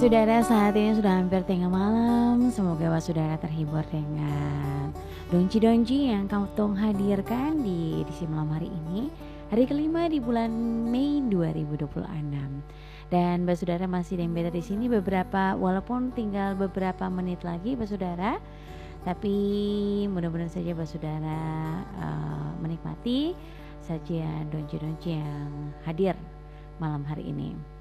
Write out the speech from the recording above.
Saudara, saat ini sudah hampir tengah malam. Semoga saudara terhibur dengan donci-donci yang Tong hadirkan di edisi malam hari ini, hari kelima di bulan Mei 2026. Dan saudara masih dembet di sini walaupun tinggal beberapa menit lagi saudara, tapi mudah-mudahan saja saudara menikmati sajian donci-donci yang hadir malam hari ini.